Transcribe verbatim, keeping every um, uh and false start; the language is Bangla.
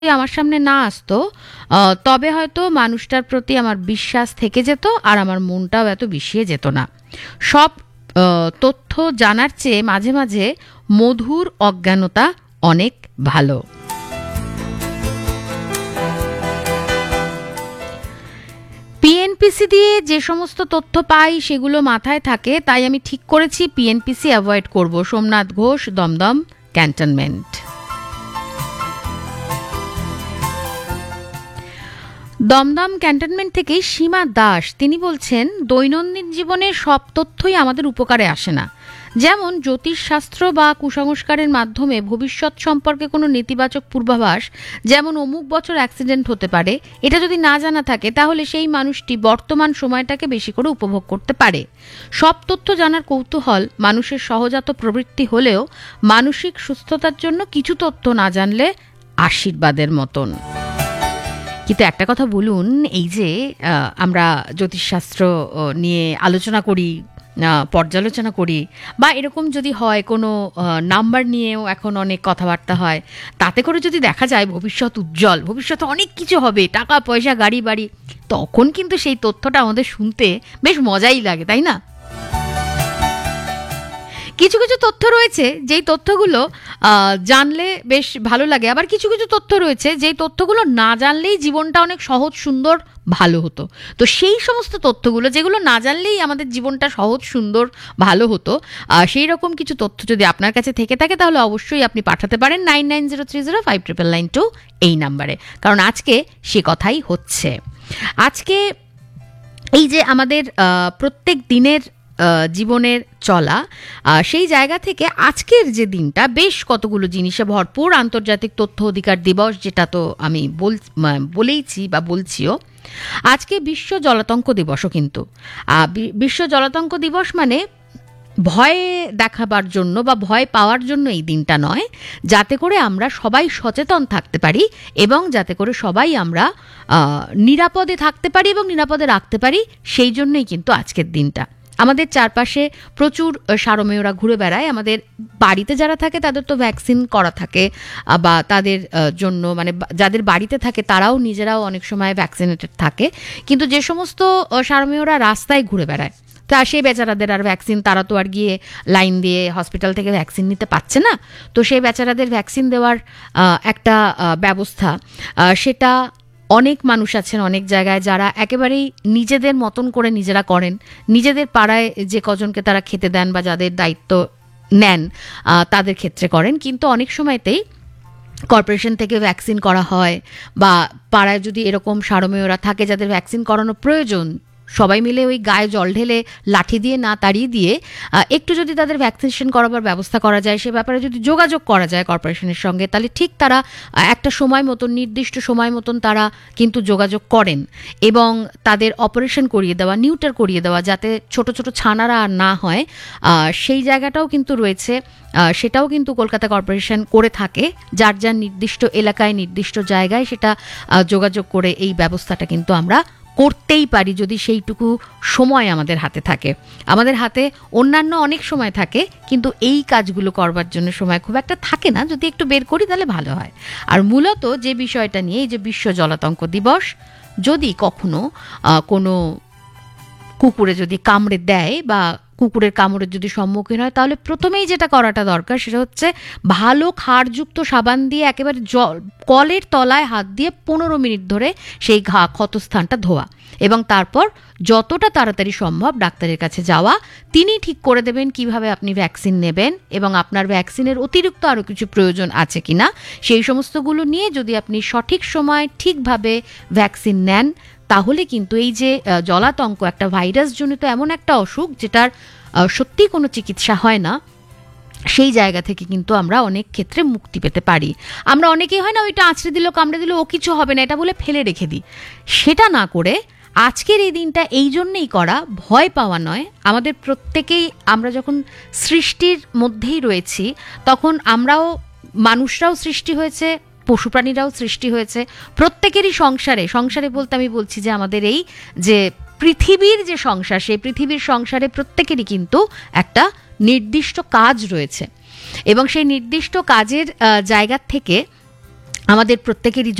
আমার সামনে না আসতো, আহ, তবে হয়তো মানুষটার প্রতি আমার বিশ্বাস থেকে যেত আর আমার মনটাও এত বিষিয়ে যেত না। সব আহ, তথ্য জানার চেয়ে মাঝে মাঝে মধুর অজ্ঞানতা অনেক ভালো। পিএনপিসি দিয়ে যে সমস্ত তথ্য পাই সেগুলো মাথায় থাকে, তাই আমি ঠিক করেছি পিএনপিসি অ্যাভয়েড করব। সোমনাথ ঘোষ, দমদম ক্যান্টনমেন্ট। দমদম ক্যান্টনমেন্ট থেকে সীমা দাস তিনি বলছেন, দৈনন্দিন জীবনে সব তথ্যই আমাদের উপকারে আসে না। যেমন জ্যোতিষশাস্ত্র বা কুসংস্কারের মাধ্যমে ভবিষ্যৎ সম্পর্কে কোনো নেতিবাচক পূর্বাভাস, যেমন অমুক বছর অ্যাক্সিডেন্ট হতে পারে, এটা যদি না জানা থাকে তাহলে সেই মানুষটি বর্তমান সময়টাকে বেশি করে উপভোগ করতে পারে। সব তথ্য জানার কৌতূহল মানুষের সহজাত প্রবৃত্তি হলেও মানসিক সুস্থতার জন্য কিছু তথ্য না জানলে আশীর্বাদের মতন। কিন্তু একটা কথা বলুন, এই যে আহ, আমরা জ্যোতিষশাস্ত্র আহ, নিয়ে আলোচনা করি, আহ, পর্যালোচনা করি, বা এরকম যদি হয় কোনো নাম্বার নিয়েও এখন অনেক কথাবার্তা হয়, তাতে করে যদি দেখা যায় ভবিষ্যৎ উজ্জ্বল, ভবিষ্যতে অনেক কিছু হবে, টাকা পয়সা গাড়ি বাড়ি, তখন কিন্তু সেই তথ্যটা আমাদের শুনতে বেশ মজাই লাগে, তাই না? কিছু কিছু তথ্য রয়েছে যেই তথ্যগুলো আহ, জানলে বেশ ভালো লাগে, আবার কিছু কিছু তথ্য রয়েছে যেই তথ্যগুলো না জানলেই জীবনটা অনেক সহজ সুন্দর ভালো হতো। তো সেই সমস্ত তথ্যগুলো যেগুলো না জানলেই আমাদের জীবনটা সহজ সুন্দর ভালো হতো, আহ, সেই রকম কিছু তথ্য যদি আপনার কাছে থেকে থাকে তাহলে অবশ্যই আপনি পাঠাতে পারেন nine nine zero three zero five triple nine two এই নাম্বারে, কারণ আজকে সে কথাই হচ্ছে। আজকে এই যে আমাদের আহ, প্রত্যেক দিনের আহ, জীবনের চলা, আহ, সেই জায়গা থেকে আজকের যে দিনটা বেশ কতগুলো জিনিসে ভরপুর। আন্তর্জাতিক তথ্য অধিকার দিবস, যেটা তো আমি বল ম- বলেইছি বা বলছিও। আজকে বিশ্ব জলাতঙ্ক দিবসও কিন্তু। আহ, বি- বিশ্ব জলাতঙ্ক দিবস মানে ভয় দেখাবার জন্য বা ভয় পাওয়ার জন্য এই দিনটা নয়, যাতে করে আমরা সবাই সচেতন থাকতে পারি এবং যাতে করে সবাই আমরা আহ, নিরাপদে থাকতে পারি এবং নিরাপদে রাখতে পারি, সেই জন্যই কিন্তু আজকের দিনটা। আমাদের চারপাশে প্রচুর সারমেয়রা ঘুরে বেড়ায়। আমাদের বাড়িতে যারা থাকে তাদের তো ভ্যাকসিন করা থাকে, আহ, বা তাদের আহ, জন্য মানে বা- যাদের বাড়িতে থাকে তারাও নিজেরাও অনেক সময় ভ্যাকসিনেটেড থাকে। কিন্তু যে সমস্ত আহ, সারমেয়রা রাস্তায় ঘুরে বেড়ায়, তা সেই বেচারাদের আর ভ্যাকসিন, তারা তো আর গিয়ে লাইন দিয়ে হসপিটাল থেকে ভ্যাকসিন নিতে পারছে না। তো সেই বেচারাদের ভ্যাকসিন দেওয়ার আহ, একটা আহ, ব্যবস্থা, আহ, সেটা অনেক মানুষ আছেন অনেক জায়গায় যারা একেবারেই নিজেদের মতন করে নিজেরা করেন। নিজেদের পাড়ায় যে কজনকে তারা খেতে দেন বা যাদের দায়িত্ব নেন, আহ, তাদের ক্ষেত্রে করেন। কিন্তু অনেক সময়তেই কর্পোরেশন থেকে ভ্যাকসিন করা হয়, বা পাড়ায় যদি এরকম সারমেয়রা থাকে যাদের ভ্যাকসিন করানো প্রয়োজন, সবাই মিলে ওই গায়ে জল ঢেলে লাঠি দিয়ে না তাড়িয়ে দিয়ে আহ, একটু যদি তাদের ভ্যাকসিনেশন করাবার ব্যবস্থা করা যায়, সে ব্যাপারে যদি যোগাযোগ করা যায় কর্পোরেশনের সঙ্গে, তাহলে ঠিক তারা আহ, একটা সময় মতন, নির্দিষ্ট সময় মতন তারা কিন্তু যোগাযোগ করেন এবং তাদের অপারেশন করিয়ে দেওয়া, নিউটার করিয়ে দেওয়া, যাতে ছোট ছোট ছানারা আর না হয়, আহ, সেই জায়গাটাও কিন্তু রয়েছে। আহ, সেটাও কিন্তু কলকাতা কর্পোরেশন করে থাকে, যার যার নির্দিষ্ট এলাকায় নির্দিষ্ট জায়গায় সেটা আহ, যোগাযোগ করে এই ব্যবস্থাটা কিন্তু আমরা করতেই পারি, যদি সেইটুকু সময় আমাদের হাতে থাকে। আমাদের হাতে অন্যান্য অনেক সময় থাকে, কিন্তু এই কাজগুলো করবার জন্য সময় খুব একটা থাকে না। যদি একটু বের করি তাহলে ভালো হয়। আর মূলত যে বিষয়টা নিয়ে, এই যে বিশ্ব জলাতঙ্ক দিবস, যদি কখনো আহ, কোনো কুকুরে যদি কামড়ে দেয় বা কুকুরের কামড়ের যদি সম্মুখীন হয়, তাহলে প্রথমেই যেটা করাটা দরকার সেটা হচ্ছে ভালো ক্ষারযুক্ত সাবান দিয়ে একেবারে জল কলের তলায় হাত দিয়ে পনেরো মিনিট ধরে সেই ঘা ক্ষতস্থানটা ধোয়া, এবং তারপর যতটা তাড়াতাড়ি সম্ভব ডাক্তারের কাছে যাওয়া। তিনি ঠিক করে দেবেন কিভাবে আপনি ভ্যাকসিন নেবেন এবং আপনার ভ্যাকসিনের অতিরিক্ত আরও কিছু প্রয়োজন আছে কিনা, সেই সমস্তগুলো নিয়ে যদি আপনি সঠিক সময় ঠিকভাবে ভ্যাকসিন নেন, তাহলে কিন্তু এই যে আহ, জলাতঙ্ক একটা ভাইরাস জনিত এমন একটা অসুখ যেটার আহ, সত্যি কোনো চিকিৎসা হয় না, সেই জায়গা থেকে কিন্তু আমরা অনেক ক্ষেত্রে মুক্তি পেতে পারি। আমরা অনেকেই হয় না, ওইটা আঁচড়ে দিল, কামড়ে দিল, ও কিছু হবে না, এটা বলে ফেলে রেখে দিই। সেটা না করে আজকের এই দিনটা এই জন্যেই করা, ভয় পাওয়া নয়। আমাদের প্রত্যেকেই, আমরা যখন সৃষ্টির মধ্যেই রয়েছি, তখন আমরাও, মানুষরাও সৃষ্টি হয়েছে, পশু প্রাণীরাও সৃষ্টি হয়েছে, প্রত্যেকেরই সংসারে, সংসারে বলতে আমি বলছি যে আমাদের এই যে পৃথিবীর যে সংসার, সেই পৃথিবীর সংসারে প্রত্যেকেরই কিন্তু একটা নির্দিষ্ট কাজ রয়েছে, এবং সেই নির্দিষ্ট কাজের আহ, জায়গা থেকে আমাদের প্রত্যেকেরই